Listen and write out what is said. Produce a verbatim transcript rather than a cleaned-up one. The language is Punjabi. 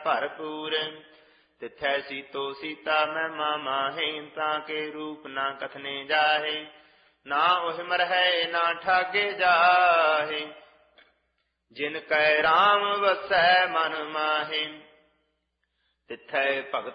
ਭਰਪੂਰ। ਤਿਥੈ ਸੀਤੋ ਸੀਤਾ ਮਹਿਮਾ ਮਾਹੇ, ਤਾਂ ਕੇ ਰੂਪ ਨਾ ਕਥਨੇ ਜਾਹੇ। ਨਾ ਉਹ ਮਰਹਿ ਨਾ ਠਾਗੇ ਜਾਹੇ, ਜਿਨ ਕੈ ਰਾਮ ਵਸੈ ਮਨ ਮਾਹੇ। ਤਿਥੈ ਭਗਤ